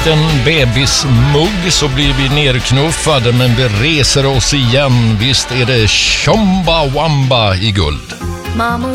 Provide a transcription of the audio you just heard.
liten bebismugg så blir vi nerknuffade, men vi reser oss igen. Visst är det Chumbawamba i guld.